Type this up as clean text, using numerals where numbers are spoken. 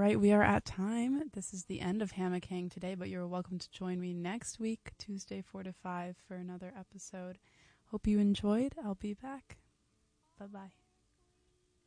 right, we are at time. This is the end of Hammock Hang today, but you're welcome to join me next week, Tuesday 4 to 5, for another episode. Hope you enjoyed. I'll be back. Bye-bye.